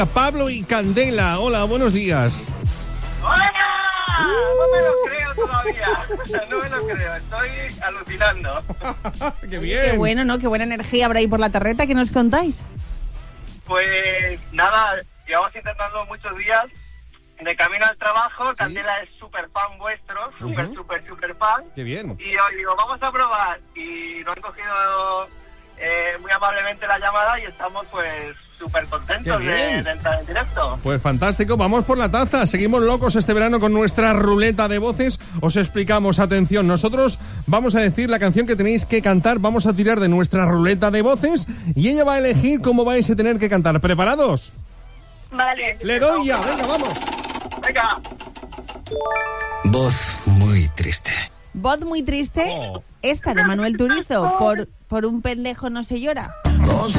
Pablo y Candela, hola, buenos días. ¡Hola! No me lo creo todavía. No me lo creo, estoy alucinando. ¡Qué bien! Qué bueno, ¿no? Qué buena energía habrá ahí por la terreta. ¿Qué nos contáis? Pues nada, llevamos intentando muchos días. De camino al trabajo, ¿sí? Candela es súper fan vuestro, súper fan. ¡Qué bien! Y os digo, vamos a probar. Y nos han cogido muy amablemente la llamada y estamos pues súper contentos de entrar en directo. Pues fantástico, vamos por la taza. Seguimos locos este verano con nuestra ruleta de voces. Os explicamos, atención, nosotros vamos a decir la canción que tenéis que cantar, vamos a tirar de nuestra ruleta de voces y ella va a elegir cómo vais a tener que cantar. ¿Preparados? Vale. Le doy ya, venga, vamos. Venga. Voz muy triste. Voz muy triste, Oh. esta de Manuel Turizo, por un pendejo no se llora. Voz